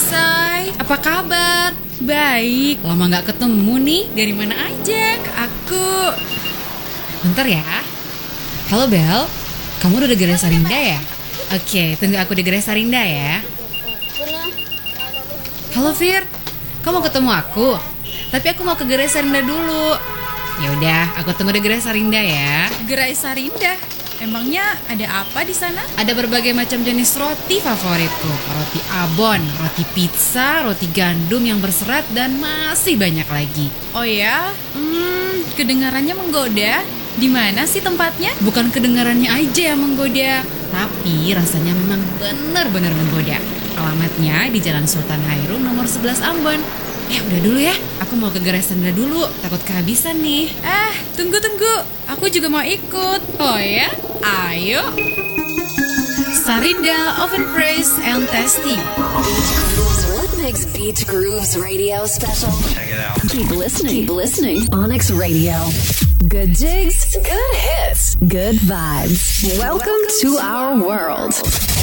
Say, apa kabar? Baik, lama gak ketemu nih. Dari mana aja? Aku... Bentar ya. Halo Bel, kamu udah di Gerai Sarinda ya? Oke, tunggu aku di Gerai Sarinda ya. Halo Fir, kamu ketemu aku? Tapi aku mau ke Gerai Sarinda dulu. Ya udah, aku tunggu di Gerai Sarinda ya. Gerai Sarinda? Emangnya ada apa di sana? Ada berbagai macam jenis roti favoritku. Roti abon, roti pizza, roti gandum yang berserat, dan masih banyak lagi. Oh ya? Kedengarannya menggoda. Di mana sih tempatnya? Bukan kedengarannya aja yang menggoda, tapi rasanya memang benar-benar menggoda. Alamatnya di Jalan Sultan Hairum nomor 11 Ambon. Udah dulu ya, aku mau ke Gerai Sarinda dulu, takut kehabisan nih. Tunggu. Aku juga mau ikut. Oh ya? Ayo. Sarinda Oven Fresh and Tasty. What makes Beach Grooves Radio special? Check it out. Keep listening. Onyx Radio. Good jigs, good hits, good vibes. Welcome to our world.